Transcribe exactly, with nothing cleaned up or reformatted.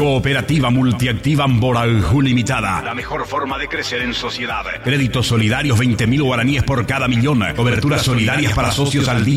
Cooperativa Multiactiva Amborajú Limitada. La mejor forma de crecer en sociedad. Créditos solidarios, veinte mil guaraníes por cada millón. Coberturas solidarias para socios al día.